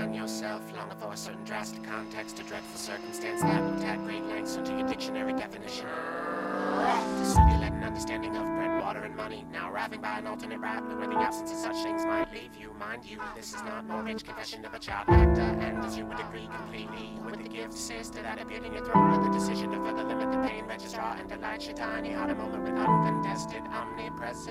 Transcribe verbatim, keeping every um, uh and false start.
on yourself, longing for a certain drastic context, a dreadful circumstance that looked at great lengths into your dictionary definition. To simulate an understanding of bread, water, and money, now arriving by an alternate route, where the absence of such things might leave you. Mind you, this is not mortgage confession of a child actor, and as you would agree completely with the gift sister that appeared in your throne, with the decision to further limit the pain registrar and delight your tiny heart, a moment with uncontested omnipresence.